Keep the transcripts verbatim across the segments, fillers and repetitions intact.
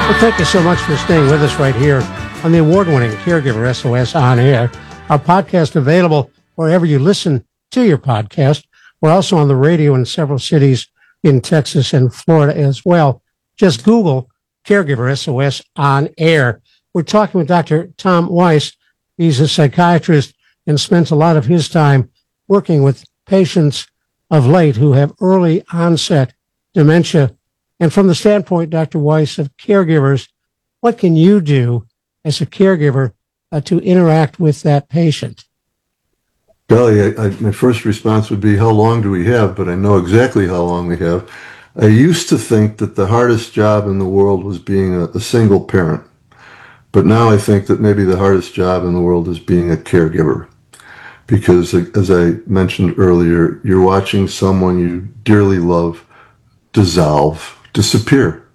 Well, thank you so much for staying with us right here on the award-winning Caregiver S O S On Air. Our podcast available wherever you listen to your podcast. We're also on the radio in several cities in Texas and Florida as well. Just Google Caregiver S O S On Air. We're talking with Doctor Tom Weiss. He's a psychiatrist and spent a lot of his time working with patients of late who have early onset dementia. And from the standpoint, Doctor Weiss, of caregivers, what can you do as a caregiver uh, to interact with that patient? Golly, I, I, my first response would be, how long do we have? But I know exactly how long we have. I used to think that the hardest job in the world was being a, a single parent. But now I think that maybe the hardest job in the world is being a caregiver. Because, as I mentioned earlier, you're watching someone you dearly love dissolve, disappear.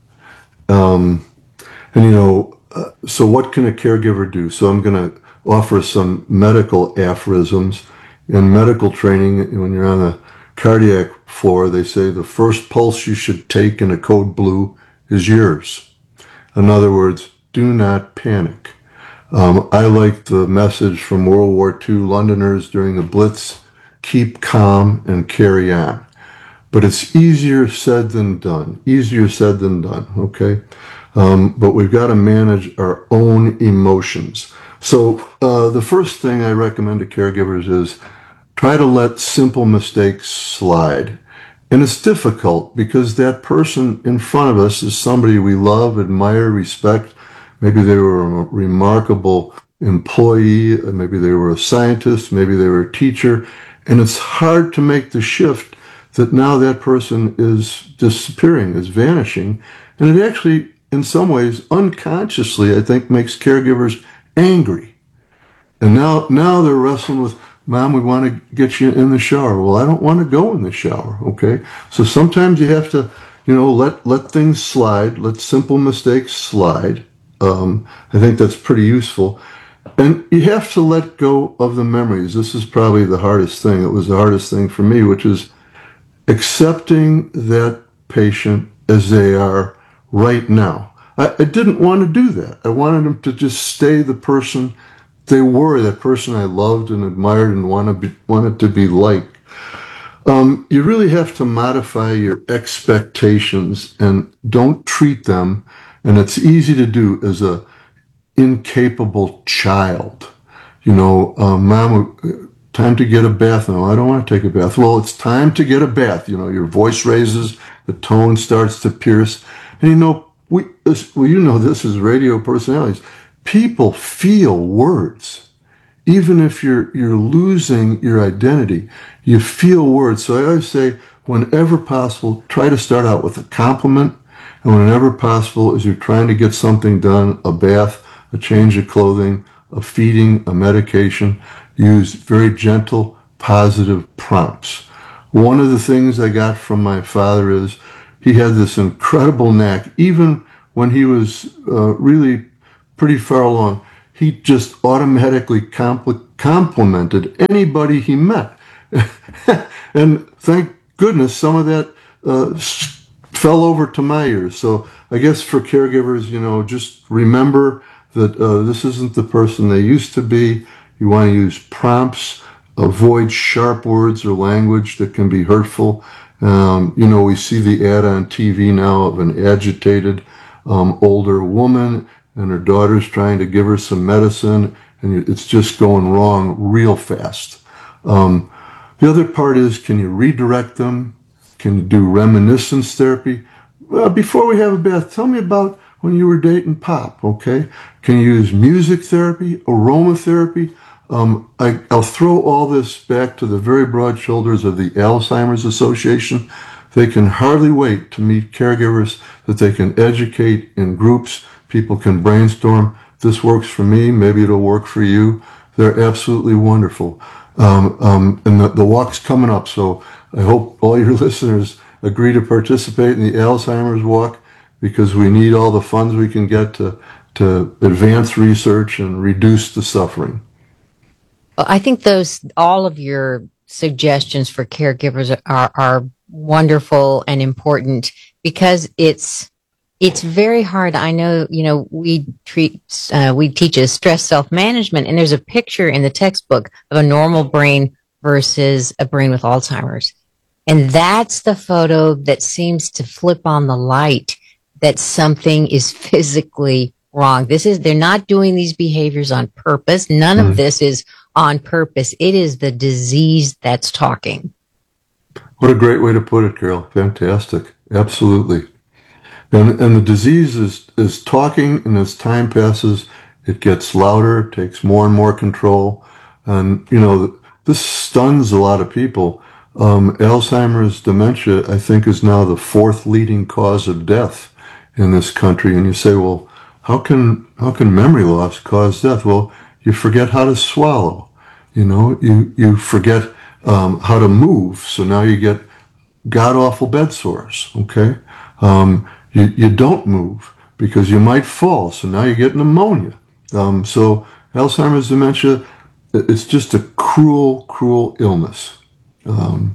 Um, and, you know, uh, so what can a caregiver do? So I'm going to offer some medical aphorisms. In medical training, when you're on the cardiac floor, they say the first pulse you should take in a code blue is yours. In other words, do not panic. Um, I like the message from World War Two Londoners during the Blitz, keep calm and carry on. But it's easier said than done. Easier said than done, okay? Um, but we've got to manage our own emotions. So uh, the first thing I recommend to caregivers is try to let simple mistakes slide. And it's difficult because that person in front of us is somebody we love, admire, respect. Maybe they were a remarkable employee. Maybe they were a scientist. Maybe they were a teacher. And it's hard to make the shift that now that person is disappearing, is vanishing. And it actually, in some ways, unconsciously, I think, makes caregivers angry. And now, now they're wrestling with, Mom, we want to get you in the shower. Well, I don't want to go in the shower, okay? So sometimes you have to, you know, let, let things slide, let simple mistakes slide. Um, I think that's pretty useful. And you have to let go of the memories. This is probably the hardest thing. It was the hardest thing for me, which is accepting that patient as they are right now. I, I didn't want to do that. I wanted them to just stay the person they were, that person I loved and admired and wanted, be, wanted to be like. Um, you really have to modify your expectations and don't treat them, and it's easy to do, as a incapable child. You know, um, Mom, time to get a bath. No, I don't want to take a bath. Well, it's time to get a bath. You know, your voice raises, the tone starts to pierce. And you know, we, well, you know this as radio personalities. People feel words. Even if you're you're losing your identity, you feel words. So I always say, whenever possible, try to start out with a compliment. And whenever possible, as you're trying to get something done, a bath, a change of clothing, a feeding, a medication, use very gentle, positive prompts. One of the things I got from my father is he had this incredible knack, even when he was uh, really pretty far along, he just automatically compl- complimented anybody he met. And thank goodness some of that uh, fell over to my ears. So I guess for caregivers, you know, just remember that uh, this isn't the person they used to be. You want to use prompts, avoid sharp words or language that can be hurtful. Um, you know, we see the ad on T V now of an agitated um, older woman and her daughter's trying to give her some medicine, and it's just going wrong real fast. Um, the other part is, can you redirect them? Can you do reminiscence therapy? Well, before we have a bath, tell me about when you were dating Pop, okay? Can you use music therapy, aromatherapy? Um, I, I'll throw all this back to the very broad shoulders of the Alzheimer's Association. They can hardly wait to meet caregivers that they can educate in groups. People can brainstorm. This works for me. Maybe it'll work for you. They're absolutely wonderful. Um, um, and the, the walk's coming up, so I hope all your listeners agree to participate in the Alzheimer's walk, because we need all the funds we can get to, to advance research and reduce the suffering. I think those, all of your suggestions for caregivers are, are wonderful and important, because it's It's very hard. I know, you know, we treat, uh, we teach a stress self-management, and there's a picture in the textbook of a normal brain versus a brain with Alzheimer's. And that's the photo that seems to flip on the light that something is physically wrong. This is, they're not doing these behaviors on purpose. None mm-hmm. of this is on purpose. It is the disease that's talking. What a great way to put it, Carol. Fantastic. Absolutely. And and the disease is, is talking, and as time passes, it gets louder, takes more and more control. And, you know, this stuns a lot of people. Um, Alzheimer's dementia, I think, is now the fourth leading cause of death in this country. And you say, well, how can how can memory loss cause death? Well, you forget how to swallow. You know, you, you forget um, how to move. So now you get god-awful bed sores, okay? Um, You, you don't move because you might fall. So now you get pneumonia. Um, so Alzheimer's dementia, it's just a cruel, cruel illness. Um,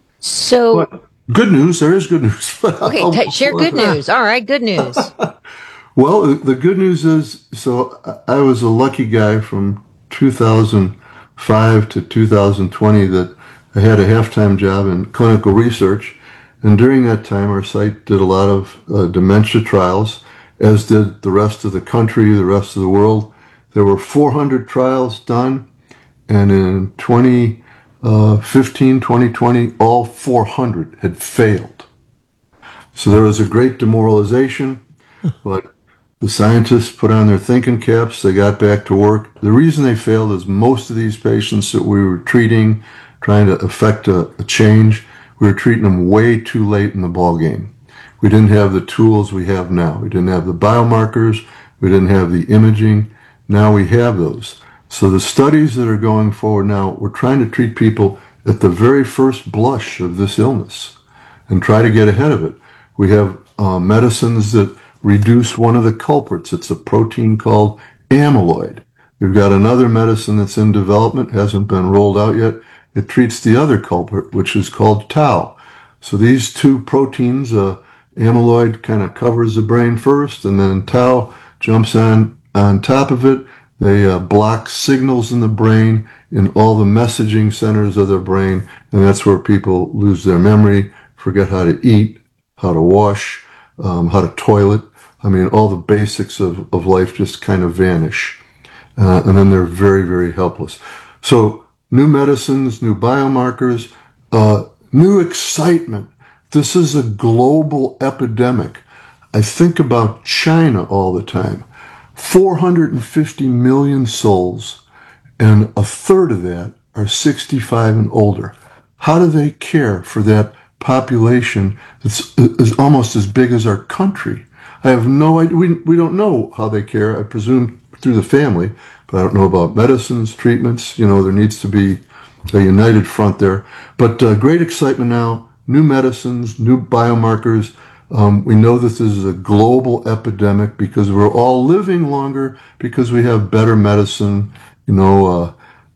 so good news. There is good news. Okay, t- share good news. All right, good news. Well, the good news is, so I was a lucky guy from two thousand five to two thousand twenty that I had a half-time job in clinical research. And during that time, our site did a lot of uh, dementia trials, as did the rest of the country, the rest of the world. There were four hundred trials done, and in twenty fifteen, twenty twenty, all four hundred had failed. So there was a great demoralization, but the scientists put on their thinking caps, they got back to work. The reason they failed is most of these patients that we were treating, trying to effect a, a change, we were treating them way too late in the ball game. We didn't have the tools we have now. We didn't have the biomarkers. We didn't have the imaging. Now we have those. So the studies that are going forward now, we're trying to treat people at the very first blush of this illness and try to get ahead of it. We have uh, medicines that reduce one of the culprits. It's a protein called amyloid. We've got another medicine that's in development, hasn't been rolled out yet. It treats the other culprit, which is called tau. So these two proteins, uh, amyloid kind of covers the brain first, and then tau jumps on, on top of it. They uh, block signals in the brain in all the messaging centers of the brain, and that's where people lose their memory, forget how to eat, how to wash, um, how to toilet. I mean, all the basics of, of life just kind of vanish. Uh, and then they're very, very helpless. So new medicines, new biomarkers, uh, new excitement. This is a global epidemic. I think about China all the time. four hundred fifty million souls, and a third of that are sixty-five and older. How do they care for that population that's is almost as big as our country? I have no idea. We, we don't know how they care. I presume through the family, but I don't know about medicines, treatments. You know, there needs to be a united front there. But uh, great excitement now, new medicines, new biomarkers. Um, we know that this is a global epidemic because we're all living longer because we have better medicine, you know, uh,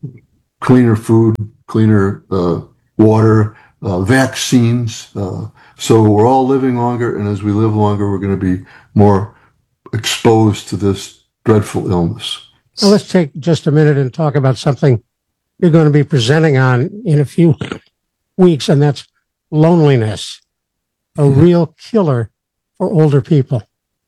cleaner food, cleaner uh, water, uh, vaccines. Uh, so we're all living longer, and as we live longer, we're going to be more exposed to this dreadful illness. Well, let's take just a minute and talk about something you're going to be presenting on in a few weeks, and that's loneliness, a real killer for older people.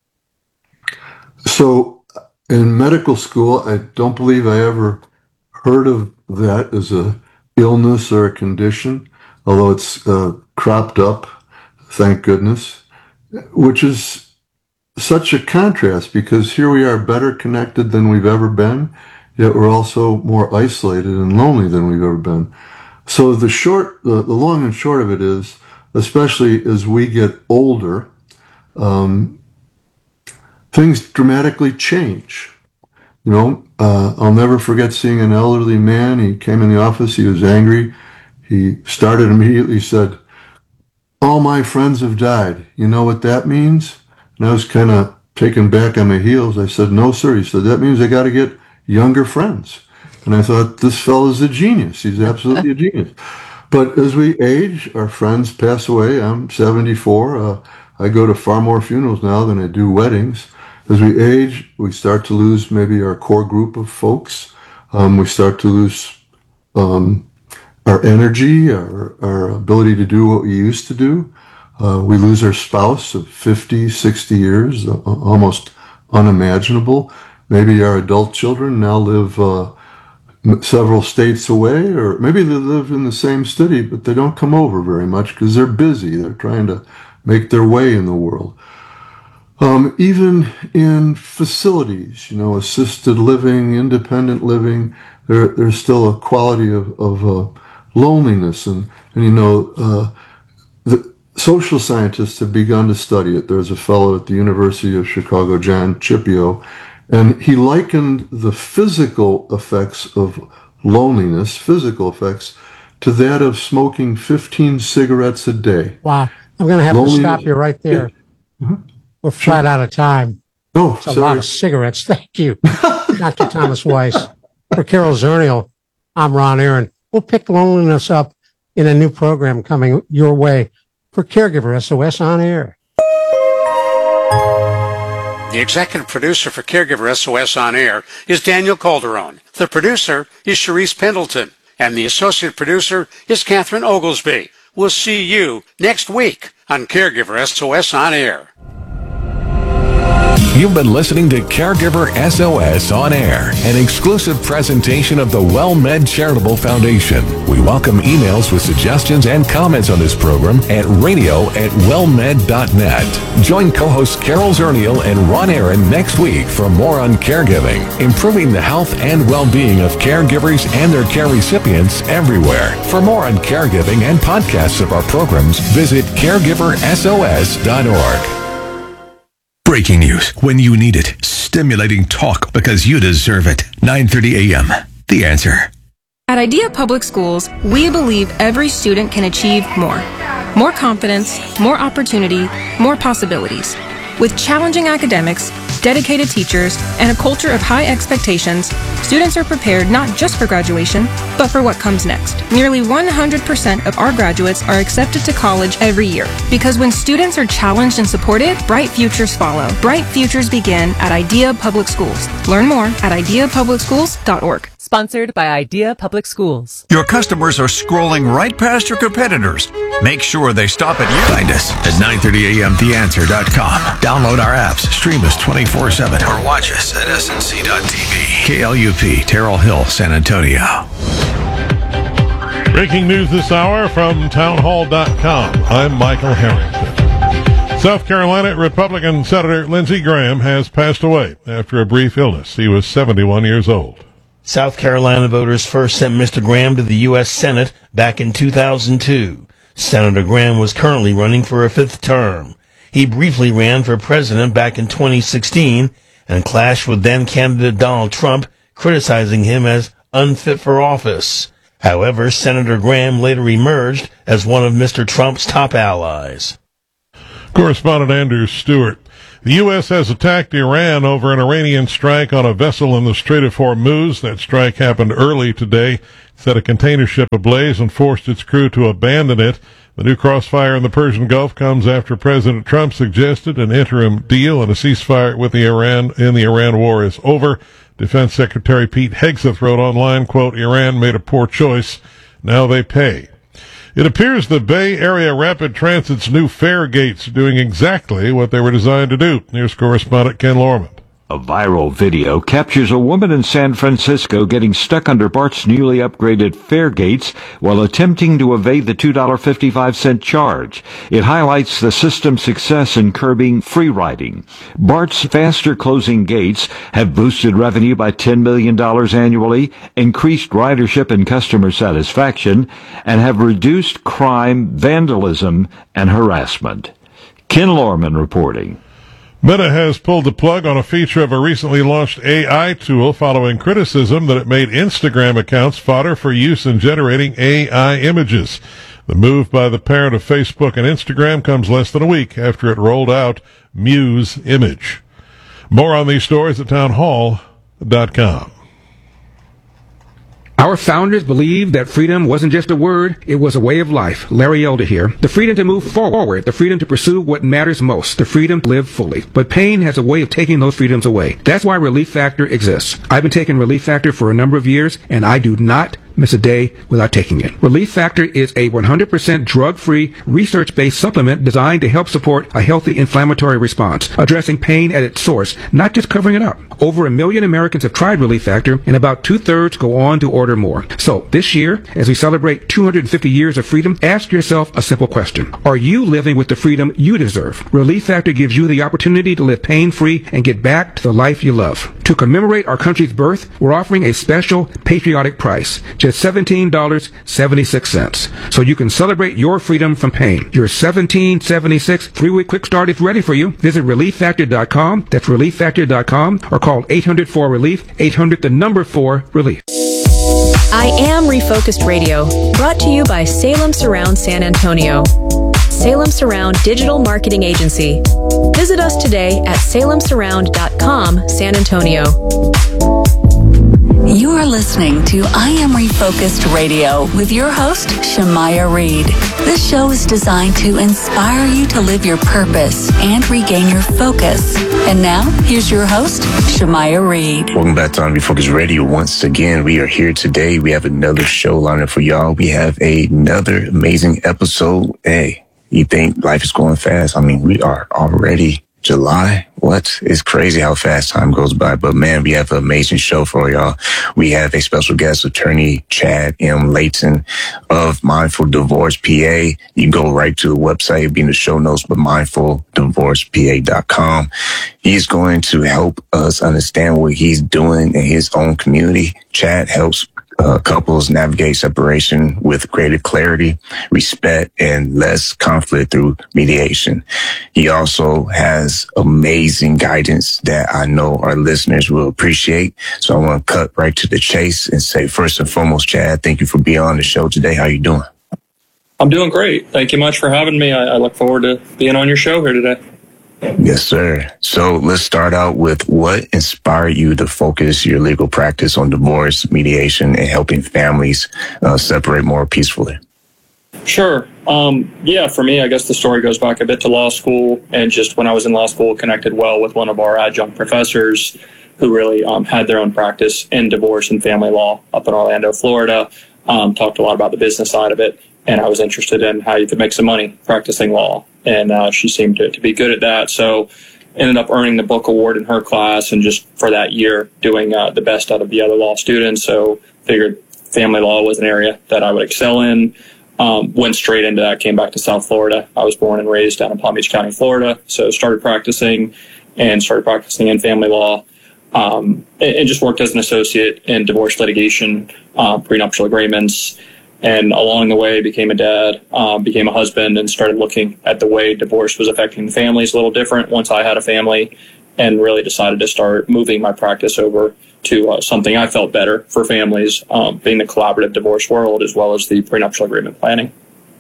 So in medical school, I don't believe I ever heard of that as a illness or a condition, although it's uh, cropped up, thank goodness, which is such a contrast because here we are better connected than we've ever been, yet we're also more isolated and lonely than we've ever been. So the short, the, the long and short of it is, especially as we get older, um, things dramatically change. You know, uh, I'll never forget seeing an elderly man. He came in the office. He was angry. He started immediately, said, "All my friends have died. You know what that means?" And I was kind of taken back on my heels. I said, "No, sir." He said, "That means I got to get younger friends." And I thought, this fellow's a genius. He's absolutely a genius. But as we age, our friends pass away. I'm seventy-four. Uh, I go to far more funerals now than I do weddings. As we age, we start to lose maybe our core group of folks. Um, we start to lose um, our energy, our, our ability to do what we used to do. Uh, we lose our spouse of fifty, sixty years, uh, almost unimaginable. Maybe our adult children now live uh, several states away, or maybe they live in the same city, but they don't come over very much because they're busy. They're trying to make their way in the world. Um, even in facilities, you know, assisted living, independent living, there, there's still a quality of, of uh, loneliness. And, and, you know, uh, the social scientists have begun to study it. There's a fellow at the University of Chicago, John Chipio, and he likened the physical effects of loneliness, physical effects, to that of smoking fifteen cigarettes a day. Wow. I'm going to have Loneliness. to stop you right there. Yeah. Mm-hmm. We're flat out of time. Oh, It's a sorry. lot of cigarettes. Thank you, Doctor Thomas Weiss. For Carol Zernial, I'm Ron Aaron. We'll pick loneliness up in a new program coming your way for Caregiver S O S On Air. The executive producer for Caregiver S O S On Air is Daniel Calderon. The producer is Sharice Pendleton. And the associate producer is Catherine Oglesby. We'll see you next week on Caregiver S O S On Air. You've been listening to Caregiver S O S On Air, an exclusive presentation of the WellMed Charitable Foundation. We welcome emails with suggestions and comments on this program at radio at wellmed dot net. Join co-hosts Carol Zernial and Ron Aaron next week for more on caregiving, improving the health and well-being of caregivers and their care recipients everywhere. For more on caregiving and podcasts of our programs, visit caregiver S O S dot org. Breaking news when you need it. Stimulating talk because you deserve it. nine thirty a.m. The Answer. At Idea Public Schools, we believe every student can achieve more. More confidence, more opportunity, more possibilities. With challenging academics, dedicated teachers, and a culture of high expectations, students are prepared not just for graduation, but for what comes next. Nearly one hundred percent of our graduates are accepted to college every year. Because when students are challenged and supported, bright futures follow. Bright futures begin at Idea Public Schools. Learn more at idea public schools dot org. Sponsored by Idea Public Schools. Your customers are scrolling right past your competitors. Make sure they stop at you. Find us at nine thirty a m the answer dot com. Download our apps, stream us twenty-four seven, or watch us at s n c dot t v. K L U P, Terrell Hill, San Antonio. Breaking news this hour from town hall dot com. I'm Michael Harrington. South Carolina Republican Senator Lindsey Graham has passed away after a brief illness. He was seventy-one years old. South Carolina voters first sent Mister Graham to the U S Senate back in two thousand two. Senator Graham was currently running for a fifth term. He briefly ran for president back in twenty sixteen and clashed with then-candidate Donald Trump, criticizing him as unfit for office. However, Senator Graham later emerged as one of Mister Trump's top allies. Correspondent Andrew Stewart. The U S has attacked Iran over an Iranian strike on a vessel in the Strait of Hormuz. That strike happened early today, set a container ship ablaze and forced its crew to abandon it. The new crossfire in the Persian Gulf comes after President Trump suggested an interim deal and a ceasefire with the Iran in the Iran war is over. Defense Secretary Pete Hegseth wrote online, quote, Iran made a poor choice. Now they pay. It appears the Bay Area Rapid Transit's new fare gates are doing exactly what they were designed to do. Here's correspondent Ken Lorman. A viral video captures a woman in San Francisco getting stuck under BART's newly upgraded fare gates while attempting to evade the two dollars and fifty-five cents charge. It highlights the system's success in curbing free riding. BART's faster closing gates have boosted revenue by ten million dollars annually, increased ridership and customer satisfaction, and have reduced crime, vandalism, and harassment. Ken Lorman reporting. Meta has pulled the plug on a feature of a recently launched A I tool following criticism that it made Instagram accounts fodder for use in generating A I images. The move by the parent of Facebook and Instagram comes less than a week after it rolled out Muse Image. More on these stories at town hall dot com. Our founders believed that freedom wasn't just a word, it was a way of life. Larry Elder here. The freedom to move forward, the freedom to pursue what matters most, the freedom to live fully. But pain has a way of taking those freedoms away. That's why Relief Factor exists. I've been taking Relief Factor for a number of years, and I do not miss a day without taking it. Relief Factor is a one hundred percent drug-free, research-based supplement designed to help support a healthy inflammatory response, addressing pain at its source, not just covering it up. Over a million Americans have tried Relief Factor, and about two-thirds go on to order more. So, this year, as we celebrate two hundred fifty years of freedom, ask yourself a simple question. Are you living with the freedom you deserve? Relief Factor gives you the opportunity to live pain-free and get back to the life you love. To commemorate our country's birth, we're offering a special patriotic price, just seventeen dollars and seventy-six cents. So you can celebrate your freedom from pain. Your seventeen dollars and seventy-six cents three-week quick start is ready for you. Visit relief factor dot com. That's relief factor dot com, or call eight hundred four relief, eight hundred the number four relief. I Am Refocused Radio, brought to you by Salem Surround San Antonio. Salem Surround Digital Marketing Agency. Visit us today at salem surround dot com, San Antonio. You are listening to I Am Refocused Radio with your host, Shamaya Reed. This show is designed to inspire you to live your purpose and regain your focus. And now, here's your host, Shamaya Reed. Welcome back to I Am Refocused Radio. Once again, we are here today. We have another show lined up for y'all. We have another amazing episode. Hey, you think life is going fast? I mean, we are already July. What? It's crazy how fast time goes by. But man, we have an amazing show for y'all. We have a special guest, attorney Chad M. Layton of Mindful Divorce P A. You can go right to the website, it'll be in the show notes, but mindful divorce p a dot com. He's going to help us understand what he's doing in his own community. Chad helps Uh, couples navigate separation with greater clarity, respect, and less conflict through mediation. He also has amazing guidance that I know our listeners will appreciate. So I want to cut right to the chase and say, first and foremost, Chad, thank you for being on the show today. How you doing? I'm doing great. Thank you much for having me. I, I look forward to being on your show here today. Yes, sir. So let's start out with what inspired you to focus your legal practice on divorce, mediation, and helping families uh, separate more peacefully. Sure. Um, yeah, for me, I guess the story goes back a bit to law school, and just when I was in law school, connected well with one of our adjunct professors who really um, had their own practice in divorce and family law up in Orlando, Florida. Um, talked a lot about the business side of it, and I was interested in how you could make some money practicing law. And uh, she seemed to, to be good at that. So ended up earning the book award in her class, and just for that year doing uh, the best out of the other law students. So figured family law was an area that I would excel in. Um, went straight into that, came back to South Florida. I was born and raised down in Palm Beach County, Florida. So started practicing and started practicing in family law. Um, and, and just worked as an associate in divorce litigation, uh, prenuptial agreements. And along the way, became a dad, um, became a husband, and started looking at the way divorce was affecting the families a little different once I had a family, and really decided to start moving my practice over to uh, something I felt better for families, um, being the collaborative divorce world as well as the prenuptial agreement planning.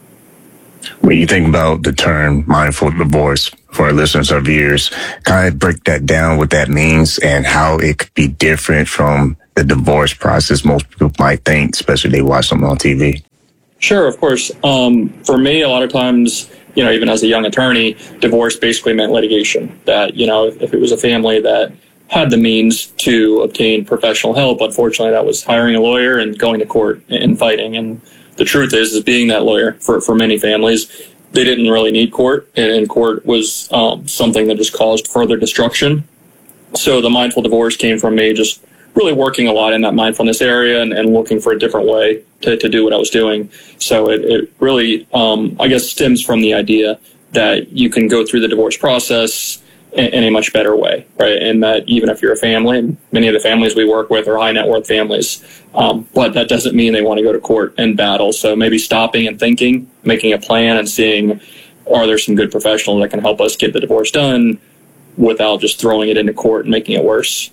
When you think about the term mindful divorce, for our listeners or viewers, kind of break that down, what that means and how it could be different from the divorce process most people might think, especially if they watch something on T V. Sure, of course. Um, for me, a lot of times, you know, even as a young attorney, divorce basically meant litigation. That, you know, if it was a family that had the means to obtain professional help, unfortunately, that was hiring a lawyer and going to court and fighting. And the truth is, is being that lawyer for, for many families, they didn't really need court, and court was um, something that just caused further destruction. So the mindful divorce came from me just really working a lot in that mindfulness area and, and looking for a different way to, to do what I was doing. So it, it really, um, I guess, stems from the idea that you can go through the divorce process in, in a much better way, right? And that even if you're a family, and many of the families we work with are high net worth families, um, but that doesn't mean they want to go to court and battle. So maybe stopping and thinking, making a plan and seeing, are there some good professionals that can help us get the divorce done without just throwing it into court and making it worse.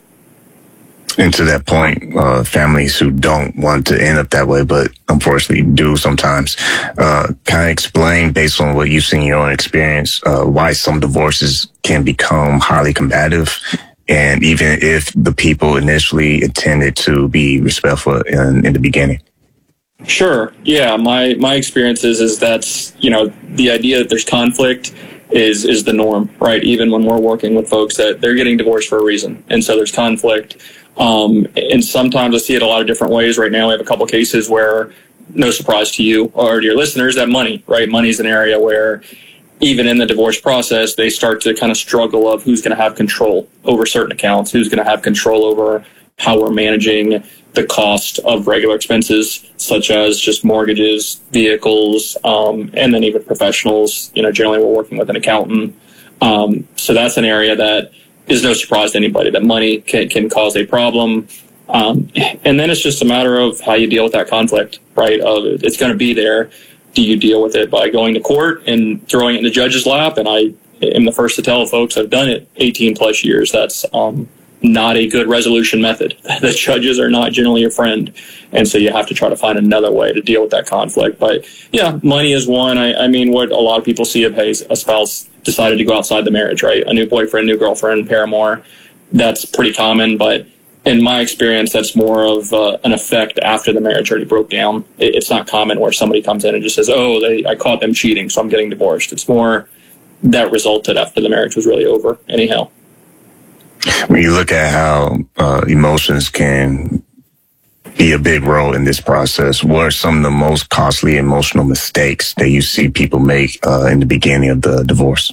And to that point, uh, families who don't want to end up that way, but unfortunately do sometimes, uh, kind of explain based on what you've seen in your own experience, uh, why some divorces can become highly combative And even if the people initially intended to be respectful in, in the beginning. Sure. Yeah. My, my experience is, is that's, you know, the idea that there's conflict is, is the norm, right? Even when we're working with folks that they're getting divorced for a reason. And so there's conflict. Um, and sometimes I see it a lot of different ways. Right now, we have a couple cases where, no surprise to you or to your listeners, that money, right? Money is an area where even in the divorce process, they start to kind of struggle of who's going to have control over certain accounts, who's going to have control over how we're managing the cost of regular expenses, such as just mortgages, vehicles, um, and then even professionals. You know, generally we're working with an accountant. Um, so that's an area that is no surprise to anybody, that money can, can cause a problem. Um, and then it's just a matter of how you deal with that conflict, right? Of it's going to be there. Do you deal with it by going to court and throwing it in the judge's lap? And I am the first to tell folks I've done it eighteen plus years. That's um, not a good resolution method. The judges are not generally your friend. And so you have to try to find another way to deal with that conflict. But yeah, money is one. I, I mean, what a lot of people see of, hey, a spouse decided to go outside the marriage, right? A new boyfriend, new girlfriend, paramour. That's pretty common. But in my experience, that's more of uh, an effect after the marriage already broke down. It, it's not common where somebody comes in and just says, oh, they, I caught them cheating, so I'm getting divorced. It's more that resulted after the marriage was really over anyhow. When you look at how uh, emotions can be a big role in this process, what are some of the most costly emotional mistakes that you see people make uh, in the beginning of the divorce?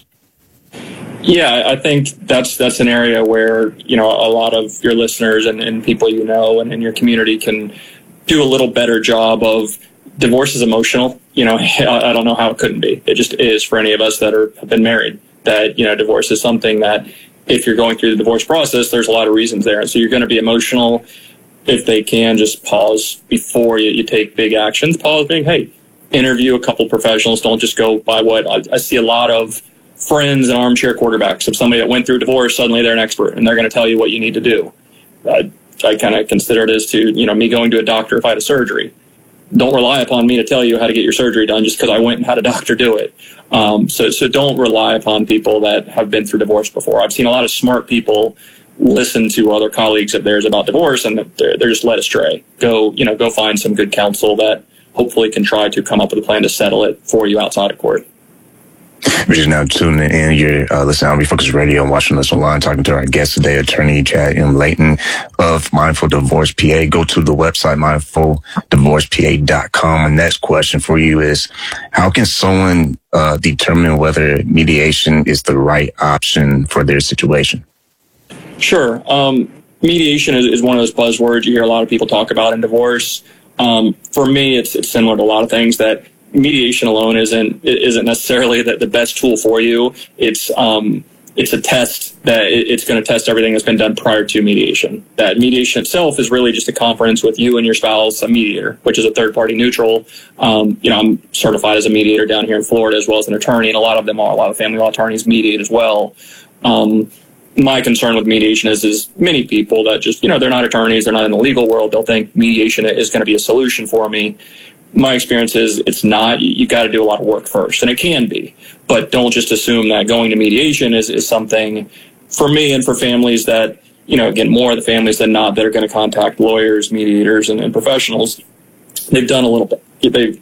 Yeah, I think that's that's an area where, you know, a lot of your listeners and, and people you know and in your community can do a little better job of divorce is emotional. You know, I don't know how it couldn't be. It just is for any of us that are have been married, that, you know, divorce is something that if you're going through the divorce process, there's a lot of reasons there. And so you're going to be emotional. If they can, just pause before you, you take big actions. Pause being, hey, interview a couple professionals. Don't just go by what I, I see a lot of friends and armchair quarterbacks of somebody that went through divorce. Suddenly they're an expert and they're going to tell you what you need to do. I, I kind of consider it as to, you know, me going to a doctor if I had a surgery. Don't rely upon me to tell you how to get your surgery done just because I went and had a doctor do it. Um, so, so don't rely upon people that have been through divorce before. I've seen a lot of smart people listen to other colleagues of theirs about divorce and they're, they're just led astray. Go, you know, go find some good counsel that hopefully can try to come up with a plan to settle it for you outside of court. We're just now tuning in. You're uh, listening on Refocus Radio and watching us online, talking to our guest today, attorney Chad M. Layton of Mindful Divorce P A. Go to the website, mindful divorce p a dot com. The next question for you is, how can someone uh, determine whether mediation is the right option for their situation? Sure. Um, mediation is, is one of those buzzwords you hear a lot of people talk about in divorce. Um, for me, it's, it's similar to a lot of things that mediation alone isn't isn't necessarily the, the best tool for you. It's um it's a test that it, it's going to test everything that's been done prior to mediation. That mediation itself is really just a conference with you and your spouse, a mediator, which is a third party neutral. Um, you know, I'm certified as a mediator down here in Florida as well as an attorney, and a lot of them are. A lot of family law attorneys mediate as well. Um, my concern with mediation is, is many people that just, you know, they're not attorneys, they're not in the legal world, they'll think mediation is going to be a solution for me. My experience is it's not. You, you got to do a lot of work first, and it can be, but don't just assume that going to mediation is, is something for me and for families that, you know, again, more of the families than not that are going to contact lawyers, mediators, and, and professionals. They've done a little bit. They've